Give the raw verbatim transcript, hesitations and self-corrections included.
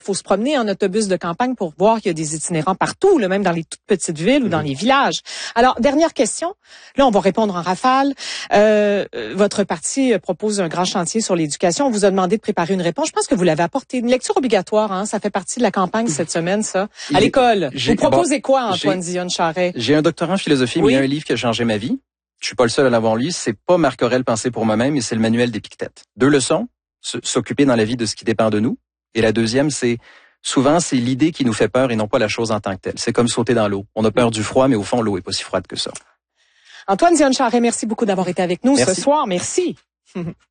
Il faut se promener en autobus de campagne pour voir qu'il y a des itinérants partout, là, même dans les toutes petites villes ou dans les villages. Alors, dernière question. Là, on va répondre en rafale. Euh, votre parti propose un grand chantier sur l'éducation. On vous a demandé de préparer une réponse. Je pense que vous l'avez apporté. Une lecture obligatoire, hein, ça fait partie de la campagne cette semaine, ça. À l'école. Vous proposez bon, quoi, Antoine Dion-Charest? J'ai un doctorat en philosophie, oui. Mais il y a un livre qui a changé ma vie. Je suis pas le seul à l'avoir lu. C'est pas Marc Aurèle Penser pour moi-même, mais c'est le manuel d'Épictète. Deux leçons. S'occuper dans la vie de ce qui dépend de nous. Et la deuxième, c'est souvent, c'est l'idée qui nous fait peur et non pas la chose en tant que telle. C'est comme sauter dans l'eau. On a peur du froid, mais au fond, l'eau est pas si froide que ça. Antoine Dion-Charest, merci beaucoup d'avoir été avec nous merci. ce soir. Merci.